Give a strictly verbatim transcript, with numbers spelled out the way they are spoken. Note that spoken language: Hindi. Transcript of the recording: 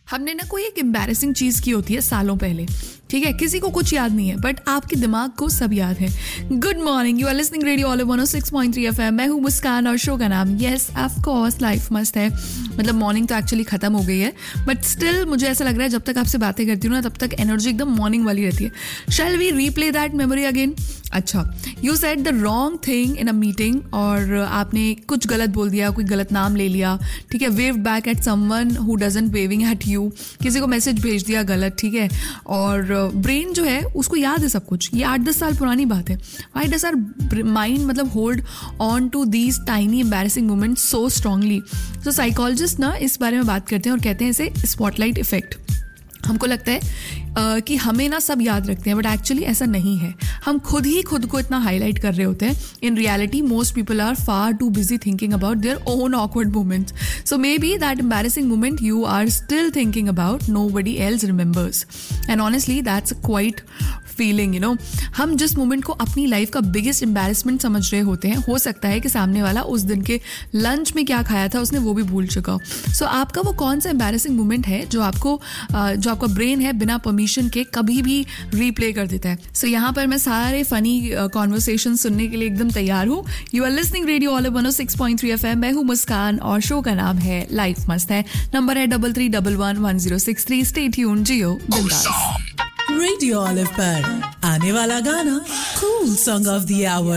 हमने ना कोई एक एम्बैरेसिंग चीज़ की होती है सालों पहले, ठीक है, किसी को कुछ याद नहीं है बट आपके दिमाग को सब याद है. Good morning, you are listening radio all one O six point three FM. मैं हूँ मुस्कान और शो का नाम यस ऑफ कोर्स लाइफ मस्त है. मतलब मॉर्निंग तो एक्चुअली खत्म हो गई है बट स्टिल मुझे ऐसा लग रहा है जब तक आपसे बातें करती हूँ ना तब तक एनर्जी एकदम मॉर्निंग वाली रहती है. Shall we replay that memory again? अच्छा, you said the wrong thing in a meeting और आपने कुछ गलत बोल दिया, कोई गलत नाम ले लिया, ठीक है, wave back at someone who doesn't waving eight you, किसी को मैसेज भेज दिया गलत, ठीक है, और ब्रेन जो है उसको याद है सब कुछ. ये आठ दस साल पुरानी बात है. व्हाई डज आवर माइंड मतलब hold on to these tiny embarrassing moments so strongly? So psychologist ना इस बारे में बात करते हैं और कहते हैं इसे स्पॉटलाइट इफेक्ट. हमको लगता है uh, कि हमें ना सब याद रखते हैं बट एक्चुअली ऐसा नहीं है. हम खुद ही खुद को इतना हाईलाइट कर रहे होते हैं. In reality most people are far too busy thinking about their own awkward moments. So may be that embarrassing moment you are still thinking about nobody else remembers. And honestly that's a quite feeling, you know. हम जिस मोमेंट को अपनी लाइफ का बिगेस्ट एम्बैरेसमेंट समझ रहे होते हैं, हो सकता है कि सामने वाला उस दिन के लंच में क्या खाया था उसने वो भी भूल चुका हो. सो so, आपका वो कौन सा एम्बैरेसिंग मोमेंट है जो आपको जो आपका ब्रेन है बिना परमिशन के कभी भी रीप्ले कर देता है? सो so, यहाँ पर मैं सारे फनी कॉन्वर्सेशन सुनने के लिए एकदम तैयार हूँ. You are listening radio all one O six point three FM. मैं हूँ मुस्कान और शो का नाम है लाइफ मस्त है. नंबर है double three double one one zero six three. Stay tuned, जियो बिंदास. रेडियो ऑलिव पर आने वाला गाना cool song of the our.